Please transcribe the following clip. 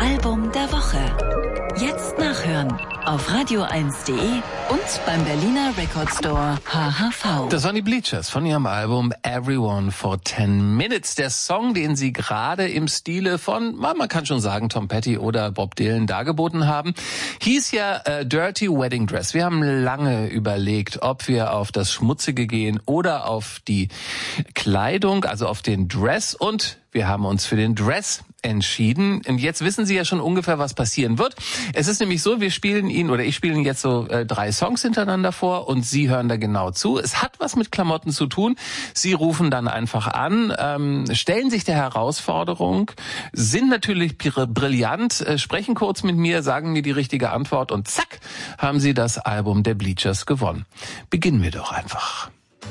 Album der Woche. Jetzt nachhören auf radio1.de und beim Berliner Record Store HHV. Das waren die Bleachers von ihrem Album Everyone for 10 Minutes. Der Song, den sie gerade im Stile von, man kann schon sagen, Tom Petty oder Bob Dylan dargeboten haben, hieß ja Dirty Wedding Dress. Wir haben lange überlegt, ob wir auf das Schmutzige gehen oder auf die Kleidung, also auf den Dress, und wir haben uns für den Dress entschieden. Und jetzt wissen Sie ja schon ungefähr, was passieren wird. Es ist nämlich so, ich spiele Ihnen jetzt so 3 Songs hintereinander vor und Sie hören da genau zu. Es hat was mit Klamotten zu tun. Sie rufen dann einfach an, stellen sich der Herausforderung, sind natürlich brillant, sprechen kurz mit mir, sagen mir die richtige Antwort und zack, haben Sie das Album der Bleachers gewonnen. Beginnen wir doch einfach.